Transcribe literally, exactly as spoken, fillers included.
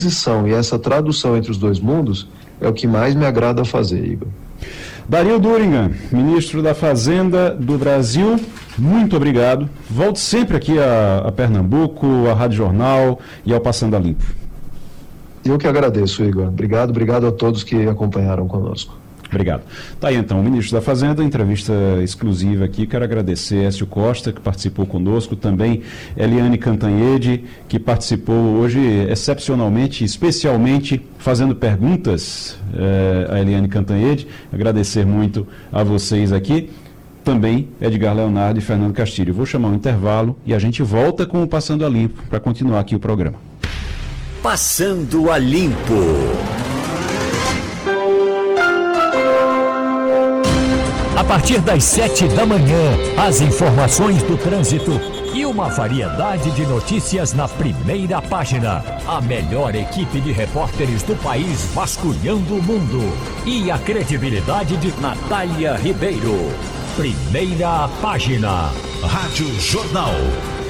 transição e essa tradução entre os dois mundos é o que mais me agrada fazer, Igor. Dario Durigan, ministro da Fazenda do Brasil, muito obrigado. Volte sempre aqui a, a Pernambuco, à Rádio Jornal e ao Passando a Limpo. Eu que agradeço, Igor. Obrigado, obrigado a todos que acompanharam conosco. Obrigado. Tá aí então, o ministro da Fazenda, entrevista exclusiva aqui. Quero agradecer Écio Costa, que participou conosco, também Eliane Cantanhede, que participou hoje excepcionalmente, especialmente fazendo perguntas, eh, a Eliane Cantanhede. Agradecer muito a vocês aqui. Também Edgar Leonardo e Fernando Castilho. Vou chamar um intervalo e a gente volta com o Passando a Limpo para continuar aqui o programa. Passando a Limpo. A partir das sete da manhã, as informações do trânsito e uma variedade de notícias na primeira página. A melhor equipe de repórteres do país vasculhando o mundo. E a credibilidade de Natália Ribeiro. Primeira página. Rádio Jornal.